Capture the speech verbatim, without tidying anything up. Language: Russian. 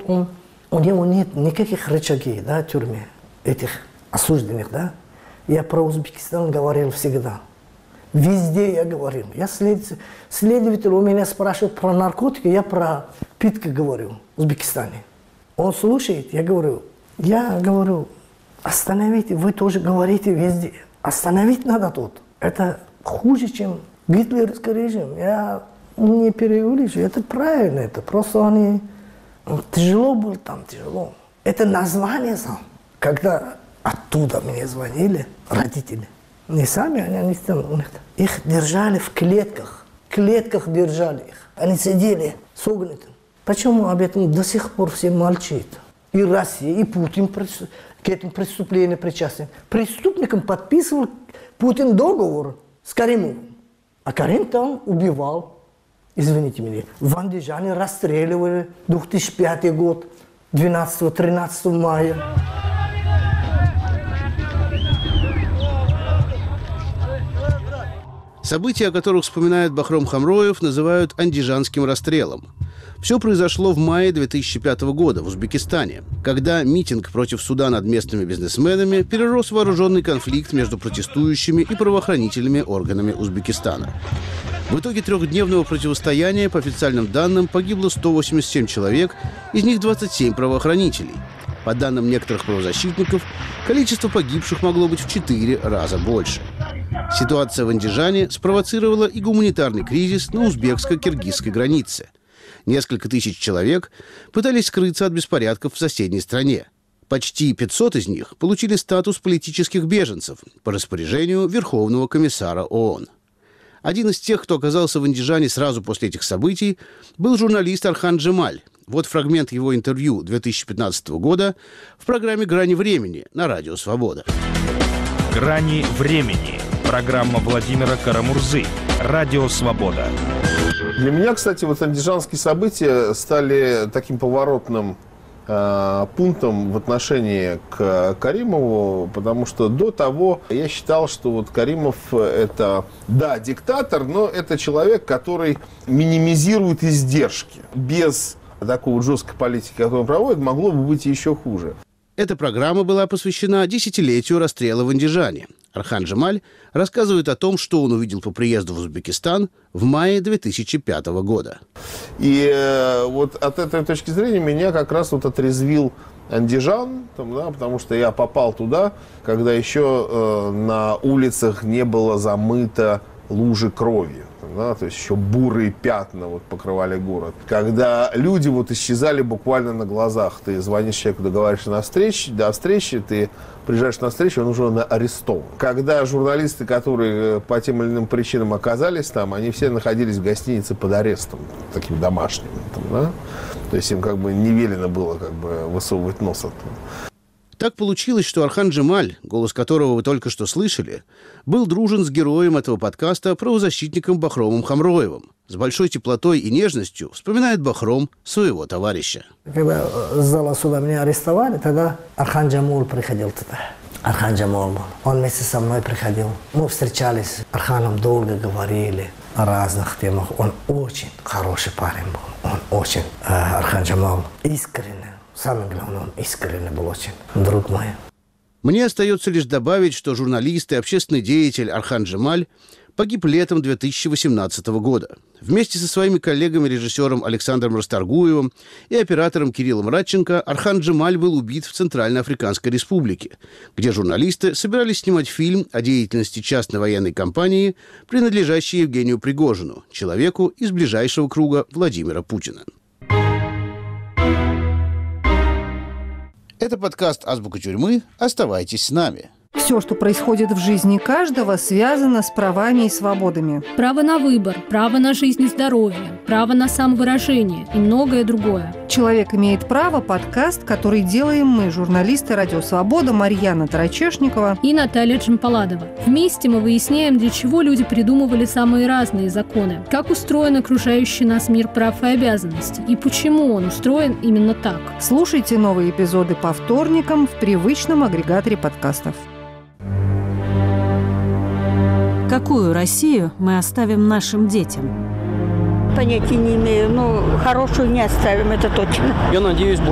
он, у него нет никаких рычагей, да, в тюрьме, этих осужденных, да. Я про Узбекистан говорил всегда. Везде я говорил. Я след... Следователь у меня спрашивает про наркотики, я про питки говорю в Узбекистане. Он слушает, я говорю, я говорю, остановите, вы тоже говорите везде. Остановить надо тут. Это хуже, чем гитлеровский режим. Я не преувеличу, это правильно, это просто они... Тяжело было там, тяжело. Это название сам. Когда оттуда мне звонили родители, не сами, они, они их держали в клетках, в клетках держали их. Они сидели согнуты. Почему об этом до сих пор все молчат? И Россия, и Путин к этому преступлению причастен. Преступникам подписывал Путин договор с Каримовым. А Карим там убивал, извините меня, в Андижане расстреливали две тысячи пятый год, двенадцатого-тринадцатого мая. События, о которых вспоминает Бахром Хамроев, называют андижанским расстрелом. Все произошло в мае две тысячи пятого года в Узбекистане, когда митинг против суда над местными бизнесменами перерос в вооруженный конфликт между протестующими и правоохранительными органами Узбекистана. В итоге трехдневного противостояния, по официальным данным, погибло сто восемьдесят семь человек, из них двадцать семь правоохранителей. По данным некоторых правозащитников, количество погибших могло быть в четыре раза больше. Ситуация в Андижане спровоцировала и гуманитарный кризис на узбекско-киргизской границе. Несколько тысяч человек пытались скрыться от беспорядков в соседней стране. Почти пятьсот из них получили статус политических беженцев по распоряжению Верховного комиссара ООН. Один из тех, кто оказался в Андижане сразу после этих событий, был журналист Орхан Джемаль. Вот фрагмент его интервью две тысячи пятнадцатого года в программе «Грани времени» на Радио Свобода. «Грани времени». Программа Владимира Карамурзы. Радио Свобода. Для меня, кстати, вот андижанские события стали таким поворотным э, пунктом в отношении к Каримову, потому что до того я считал, что вот Каримов это, да, диктатор, но это человек, который минимизирует издержки. Без такой вот жесткой политики, которую он проводит, могло бы быть еще хуже. Эта программа была посвящена десятилетию расстрела в Андижане. Орхан Джемаль рассказывает о том, что он увидел по приезду в Узбекистан в мае две тысячи пятого года. И э, вот от этой точки зрения меня как раз вот отрезвил Андижан, там, да, потому что я попал туда, когда еще э, на улицах не было замыто лужи крови. Да, то есть еще бурые пятна вот покрывали город. Когда люди вот исчезали буквально на глазах. Ты звонишь человеку, договариваешься на встречу, до встречи, ты приезжаешь на встречу, он уже арестован. Когда журналисты, которые по тем или иным причинам оказались там, они все находились в гостинице под арестом, таким домашним. Там, да? То есть им как бы не велено было как бы высовывать нос оттуда. Так получилось, что Орхан Джемаль, голос которого вы только что слышали, был дружен с героем этого подкаста, правозащитником Бахромом Хамроевым. С большой теплотой и нежностью вспоминает Бахром своего товарища. Когда с зала суда меня арестовали, тогда Орхан Джемаль приходил туда. Орхан Джемаль был. Он вместе со мной приходил. Мы встречались, с Орханом долго говорили о разных темах. Он очень хороший парень был. Он очень, э, Орхан Джемаль, искренне. Самое главное, он искренне был очень, друг мой. Мне остается лишь добавить, что журналист и общественный деятель Орхан Джемаль погиб летом две тысячи восемнадцатого года. Вместе со своими коллегами-режиссером Александром Расторгуевым и оператором Кириллом Радченко Орхан Джемаль был убит в Центральноафриканской Республике, где журналисты собирались снимать фильм о деятельности частной военной компании, принадлежащей Евгению Пригожину, человеку из ближайшего круга Владимира Путина. Это подкаст «Азбука тюрьмы». Оставайтесь с нами. Все, что происходит в жизни каждого, связано с правами и свободами. Право на выбор, право на жизнь и здоровье, право на самовыражение и многое другое. «Человек имеет право» – подкаст, который делаем мы, журналисты «Радио Свобода» Марьяна Тарачешникова и Наталья Джампаладова. Вместе мы выясняем, для чего люди придумывали самые разные законы, как устроен окружающий нас мир прав и обязанностей, и почему он устроен именно так. Слушайте новые эпизоды по вторникам в привычном агрегаторе подкастов. Какую Россию мы оставим нашим детям? Понятия не имею, но хорошую не оставим, это точно. Я надеюсь,